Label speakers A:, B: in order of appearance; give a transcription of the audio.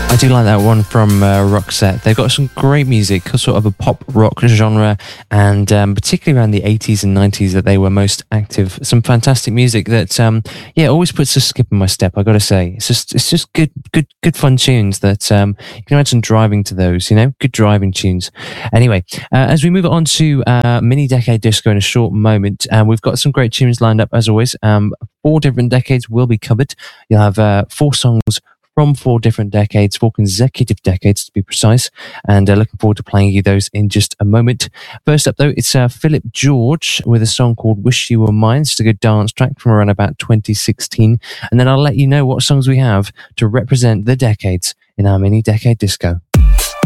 A: I do like that one from Roxette. They've got some great music, sort of a pop rock genre, and particularly around the 80s and 90s that they were most active. Some fantastic music that, always puts a skip in my step, I got to say. It's just good fun tunes that you can imagine driving to those, good driving tunes. Anyway, as we move on to Mini Decade Disco in a short moment, we've got some great tunes lined up as always. 4 different decades will be covered. You'll have 4 songs from 4 different decades, 4 consecutive decades to be precise, and looking forward to playing you those in just a moment. First up though, it's Philip George with a song called Wish You Were Mine. It's a good dance track from around about 2016, and then I'll let you know what songs we have to represent the decades in our Mini Decade Disco.